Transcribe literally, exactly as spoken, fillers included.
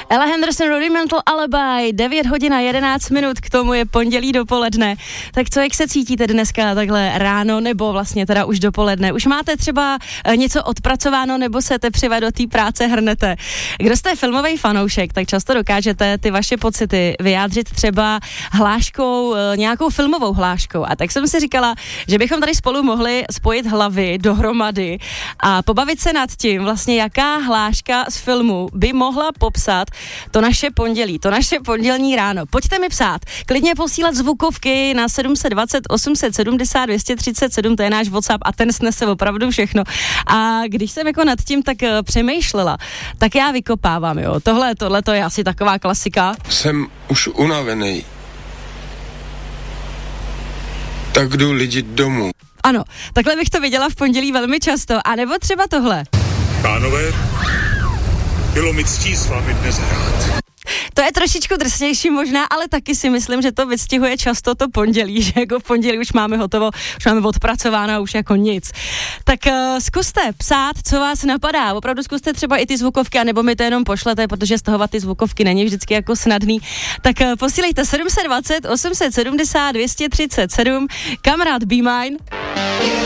Ella Henderson, Rudimental Alibi, devět hodin a jedenáct minut, k tomu je pondělí dopoledne. Tak co, jak se cítíte dneska takhle ráno, nebo vlastně teda už dopoledne? Už máte třeba něco odpracováno, nebo se teprve do té práce hrnete? Kdo jste filmový fanoušek, tak často dokážete ty vaše pocity vyjádřit třeba hláškou, nějakou filmovou hláškou. A tak jsem si říkala, že bychom tady spolu mohli spojit hlavy dohromady a pobavit se nad tím, vlastně jaká hláška z filmu by mohla popsat to naše pondělí, to naše pondělní ráno. Pojďte mi psát, klidně posílat zvukovky na sedm set dvacet, osm set sedmdesát, dvě stě třicet sedm, to je náš WhatsApp a ten snese opravdu všechno. A když jsem jako nad tím tak přemýšlela, tak já vykopávám, jo. Tohle, tohle to je asi taková klasika. Jsem už unavený. Tak jdu lidi domů. Ano, takhle bych to viděla v pondělí velmi často. A nebo třeba tohle. Pánové, bylo mi ctí s vámi dnes hrát. To je trošičku drsnější možná, ale taky si myslím, že to vystihuje často to pondělí, že jako v pondělí už máme hotovo, už máme odpracováno, už jako nic. Tak uh, zkuste psát, co vás napadá. Opravdu zkuste třeba i ty zvukovky, anebo mi to jenom pošlete, protože stahovat ty zvukovky není vždycky jako snadný. Tak uh, posílejte sedm set dvacet, osm set sedmdesát, dvě stě třicet sedm, kamarád Be Mine.